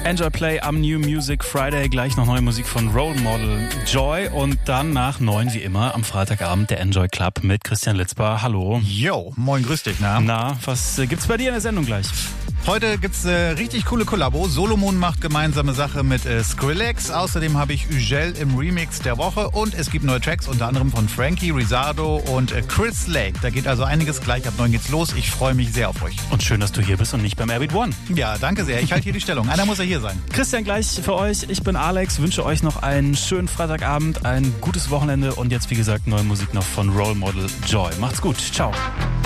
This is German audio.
Enjoy Play am New Music Friday. Gleich noch neue Musik von Role Model Joy. Und dann nach 9 wie immer am Freitagabend der Enjoy Club mit Christian Litzbar. Hallo. Jo, moin, grüß dich. Na, was gibt's bei dir in der Sendung gleich? Heute gibt's richtig coole Kollabo. Solomon macht gemeinsame Sache mit Skrillex. Außerdem habe ich Ugel im Remix der Woche. Und es gibt neue Tracks, unter anderem von Frankie, Rizardo und Chris Lake. Da geht also einiges. Gleich ab 9 geht's los. Ich freue mich sehr auf euch. Und schön, dass du hier bist und nicht beim Airbeat One. Ja, danke sehr. Ich halte hier die Stellung. Einer muss ja hier sein. Christian, gleich für euch. Ich bin Alex. Wünsche euch noch einen schönen Freitagabend, ein gutes Wochenende. Und jetzt, wie gesagt, neue Musik noch von Role Model Joy. Macht's gut. Ciao.